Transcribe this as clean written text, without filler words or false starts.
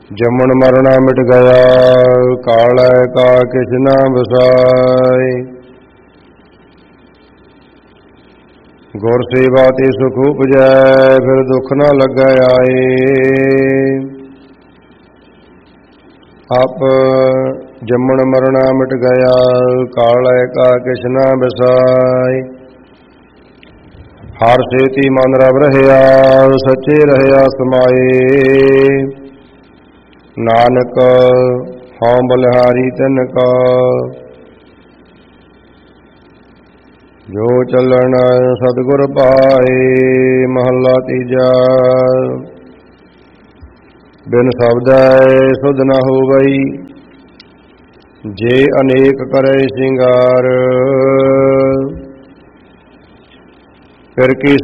ਜੰਮਣ ਮਰਣਾ ਮਿਟ ਗਿਆ, ਕਾਲੈ ਕਾ ਕਿਛ ਨਾ ਵਸਾਈ। ਗੁਰ ਸੇਵਾ ਤੇ ਸੁਖ ਉਪਜੈ, ਫਿਰ ਦੁੱਖ ਨਾ ਲੱਗੈ ਆਏ। ਆਪ ਜੰਮਣ ਮਰਣਾ ਮਿਟ ਗਿਆ, ਕਾਲੈ ਕਾ ਕਿਛ ਨਾ ਵਸਾਈ। ਹਰ ਸੇਤੀ ਮਨ ਰਵ ਰਹਿਆ, ਸੱਚੇ ਰਹਿਆ ਸਮਾਏ। ਨਾਨਕ ਹਉ ਬਲਿਹਾਰੀ ਤਿਨ ਕਾ, ਜੋ ਚੱਲਣ ਸਤਿਗੁਰ ਪਾਏ। ਮਹੱਲਾ ਤੀਜਾ। ਬਿਨ ਸ਼ਬਦੈ ਸੁਧ ਨ ਹੋਵਈ, ਜੇ ਅਨੇਕ ਕਰੈ ਸ਼ਿੰਗਾਰ। ਫਿਰ ਕੀ